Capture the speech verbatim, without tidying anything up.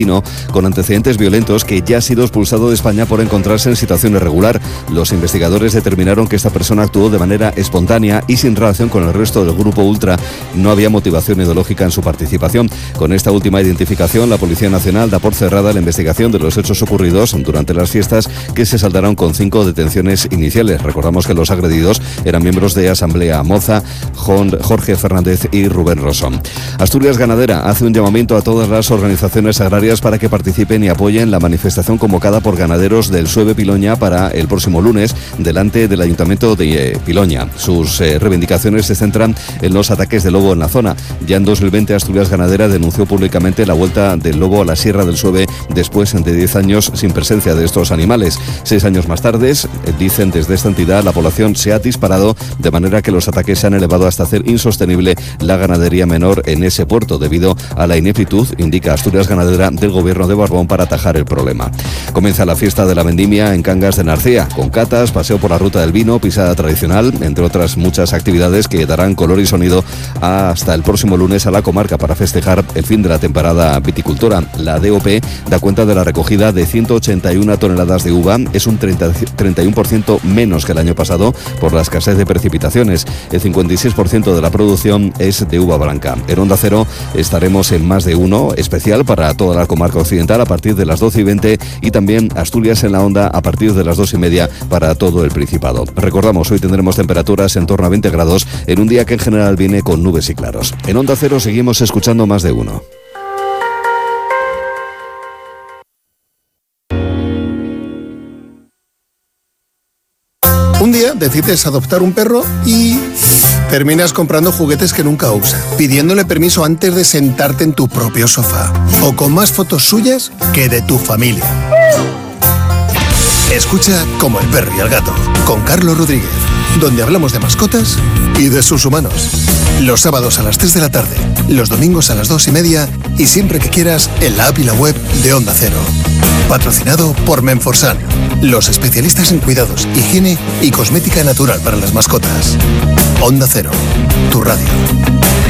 con antecedentes violentos que ya ha sido expulsado de España por encontrarse en situación irregular. Los investigadores determinaron que esta persona actuó de manera espontánea y sin relación con el resto del grupo ultra. No había motivación ideológica en su participación. Con esta última identificación, la Policía Nacional da por cerrada la investigación de los hechos ocurridos durante las fiestas, que se saldaron con cinco detenciones iniciales. Recordamos que los agredidos eran miembros de Asamblea Moza, Jorge Fernández y Rubén Rosón. Asturias Ganadera hace un llamamiento a todas las organizaciones agrarias para que participen y apoyen la manifestación convocada por ganaderos del Sueve Piloña para el próximo lunes delante del Ayuntamiento de Piloña. Sus eh, reivindicaciones se centran en los ataques de lobo en la zona. Ya en dos mil veinte Asturias Ganadera denunció públicamente la vuelta del lobo a la Sierra del Sueve después de diez años sin presencia de estos animales. Seis años más tarde, eh, dicen desde esta entidad, la población se ha disparado de manera que los ataques se han elevado hasta hacer insostenible la ganadería menor en ese puerto debido a la ineptitud, indica Asturias Ganadera, del gobierno de Barbón para atajar el problema. Comienza la fiesta de la vendimia en Cangas de Narcea, con catas, paseo por la ruta del vino, pisada tradicional, entre otras muchas actividades que darán color y sonido hasta el próximo lunes a la comarca para festejar el fin de la temporada viticultora. La D O P da cuenta de la recogida de ciento ochenta y una toneladas de uva, es un treinta, treinta y uno por ciento menos que el año pasado por la escasez de precipitaciones. El cincuenta y seis por ciento de la producción es de uva blanca. En Onda Cero estaremos en Más de Uno, especial para toda la comarca occidental a partir de las doce y veinte, y también Asturias en la Onda a partir de las dos y media para todo el Principado. Recordamos, hoy tendremos temperaturas en torno a veinte grados en un día que en general viene con nubes y claros. En Onda Cero seguimos escuchando Más de Uno. Un día decides adoptar un perro y terminas comprando juguetes que nunca usa, pidiéndole permiso antes de sentarte en tu propio sofá, o con más fotos suyas que de tu familia. Escucha Como el perro y el gato, con Carlos Rodríguez, donde hablamos de mascotas y de sus humanos. Los sábados a las tres de la tarde, los domingos a las dos y media y siempre que quieras en la app y la web de Onda Cero. Patrocinado por Menforsan, los especialistas en cuidados, higiene y cosmética natural para las mascotas. Onda Cero, tu radio.